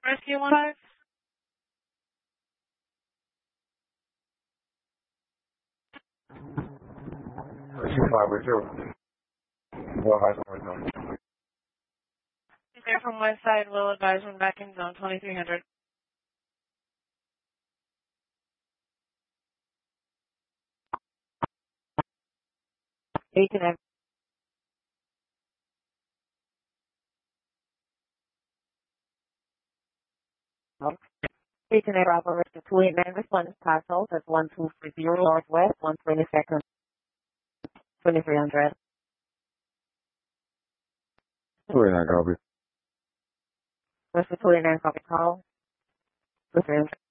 Rescue 15? Rescue 5 with you. Well, high point zone. Clear from west side, will advise when back in zone 2300. Beacon Beacon Bravo Richard 289 response parcel at 1230 Northwest 122nd 2300. 289 copy. Richard 289 copy call. 2300.